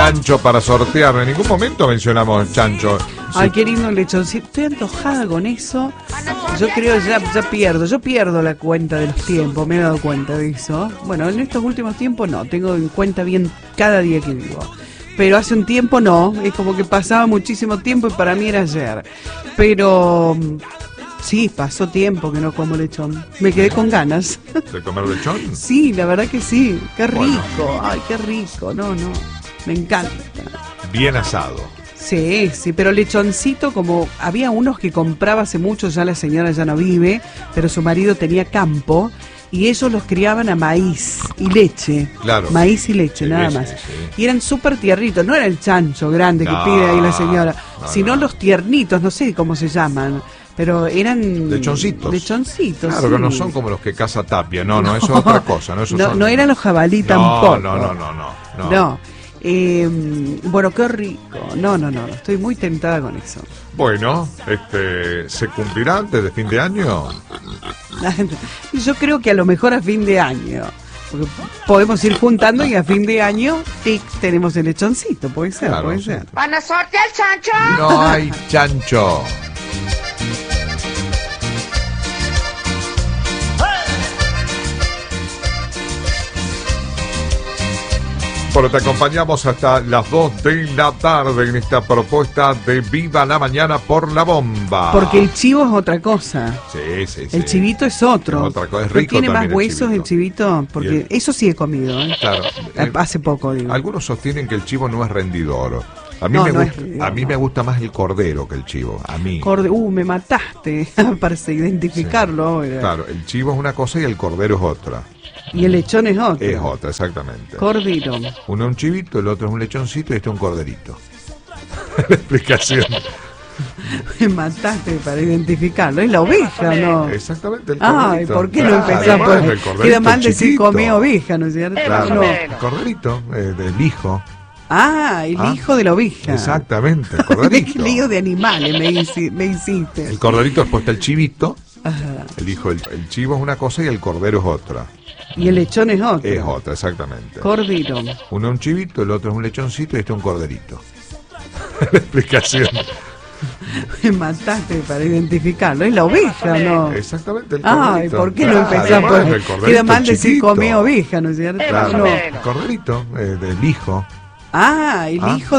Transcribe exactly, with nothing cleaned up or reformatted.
chancho para sortear. En ningún momento mencionamos chancho. Ay, qué lindo el lechoncito. Estoy antojada con eso. Yo creo ya, ya pierdo, yo pierdo la cuenta de los tiempos, me he dado cuenta de eso. Bueno, en estos últimos tiempos no, tengo en cuenta bien cada día que vivo. Pero hace un tiempo no, es como que pasaba muchísimo tiempo y para mí era ayer. Pero sí, pasó tiempo que no como lechón. Me quedé con ganas. ¿De comer lechón? Sí, la verdad que sí. Qué rico, Bueno. Ay, qué rico, no, no, me encanta. Bien asado. Sí, sí, pero lechoncito, como había unos que compraba hace mucho, ya la señora ya no vive, pero su marido tenía campo y ellos los criaban a maíz y leche. Claro. Maíz y leche, Sí, nada sí, más. sí. Y eran súper tiernitos, no era el chancho grande que No, pide ahí la señora, no, sino no. los tiernitos, no sé cómo se llaman, pero eran... Lechoncitos. Lechoncitos, Claro, sí. que no son como los que caza Tapia. No, no, eso es otra cosa. No, esos no, son... no eran los jabalí no, tampoco. No, no, no, no. No. No. Eh, bueno, qué rico. No, no, no, estoy muy tentada con eso. Bueno, este, ¿se cumplirá antes de fin de año? Yo creo que a lo mejor a fin de año. Porque podemos ir juntando y a fin de año tic, tenemos el lechoncito, puede ser, Claro, puede sí. ser. ¿Van a sortear el chancho? No hay chancho. Bueno, te acompañamos hasta las dos de la tarde en esta propuesta de Viva la Mañana por la Bomba. Porque el chivo es otra cosa. Sí, sí, sí. El chivito es otro. Es otra cosa, es Pero rico tiene más también el huesos el chivito, porque Y el- eso sí he comido, ¿eh? Claro. eh, Hace poco, digo. Algunos sostienen que el chivo no es rendidor. A mí, No, me, no es gusta, rendidor, a mí no. me gusta más el cordero que el chivo. A mí. Corde- uh, me mataste para identificarlo ahora. Claro, el chivo es una cosa y el cordero es otra. Y el lechón es otro. Es otra, exactamente. Cordero. Uno es un chivito, el otro es un lechoncito y este es un corderito. La explicación. Me mataste para identificarlo. Es la oveja, ¿no? Exactamente, el Ay, corderito. ¿por qué no Claro, empezamos? bueno, el Por... corderito Queda mal decir chiquito. comí oveja, ¿no es cierto? Claro, No. el corderito, eh, del hijo. Ah, el Ah, hijo de la oveja. Exactamente, el corderito. El lío de animales me, hici- me hiciste. El corderito después está el chivito. Ajá. El hijo, el, el chivo es una cosa y el cordero es otra. Y el lechón es otro. Es otra, exactamente. Cordero. Uno es un chivito, el otro es un lechoncito y este es un corderito. La explicación. Me mataste para identificarlo. Es la oveja, ¿no? Exactamente, el Ay, corderito. ¿por qué no Claro, empezamos? bueno, el corderito Queda mal decir chiquito. comí oveja, ¿no es cierto? Claro, No. el corderito, eh, del hijo. Ah, el Ah. hijo